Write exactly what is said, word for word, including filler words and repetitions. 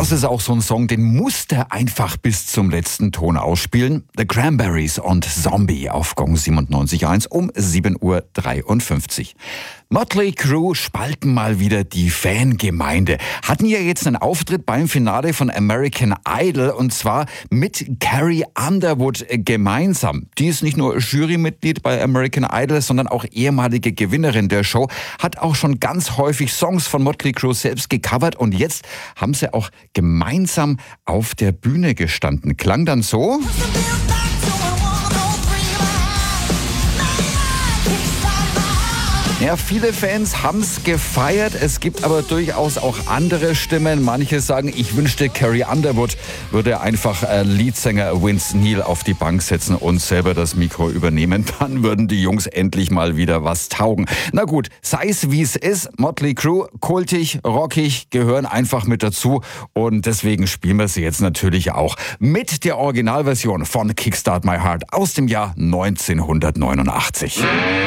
Das ist auch so ein Song, den musste einfach bis zum letzten Ton ausspielen. The Cranberries und Zombie auf Gong siebenundneunzig Komma eins um sieben Uhr dreiundfünfzig. Mötley Crüe spalten mal wieder die Fangemeinde. Hatten ja jetzt einen Auftritt beim Finale von American Idol und zwar mit Carrie Underwood gemeinsam. Die ist nicht nur Jurymitglied bei American Idol, sondern auch ehemalige Gewinnerin der Show, hat auch schon ganz häufig Songs von Mötley Crüe selbst gecovert und jetzt haben sie auch gemeinsam auf der Bühne gestanden. Klang dann so. Ja, viele Fans haben's gefeiert. Es gibt aber durchaus auch andere Stimmen. Manche sagen, ich wünschte, Carrie Underwood würde einfach äh, Leadsänger Vince Neil auf die Bank setzen und selber das Mikro übernehmen. Dann würden die Jungs endlich mal wieder was taugen. Na gut, sei es wie es ist. Mötley Crüe, kultig, rockig, gehören einfach mit dazu. Und deswegen spielen wir sie jetzt natürlich auch mit der Originalversion von Kickstart My Heart aus dem Jahr neunzehnhundertneunundachtzig.